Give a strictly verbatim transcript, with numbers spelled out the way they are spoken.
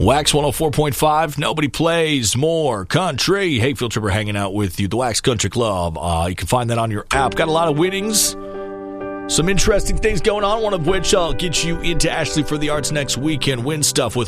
Wax one oh four point five, nobody plays more country. Hey, Field Tripper hanging out with you, the Wax Country Club. Uh, you can find that on your app. Got a lot of winnings. Some interesting things going on, one of which I'll get you into Ashley for the Arts next weekend. Win stuff with